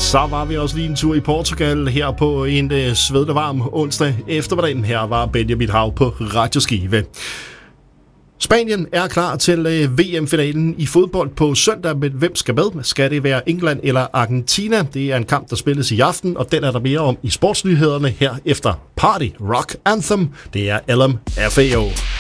Så var vi også lige en tur i Portugal her på en svedende varm onsdag eftermiddagen. Her var Benjamin Hav på Radio Skive. Spanien er klar til VM-finalen i fodbold på søndag, men hvem skal med? Skal det være England eller Argentina? Det er en kamp, der spilles i aften, og den er der mere om i sportsnyhederne her efter Party Rock Anthem. Det er LMFAO.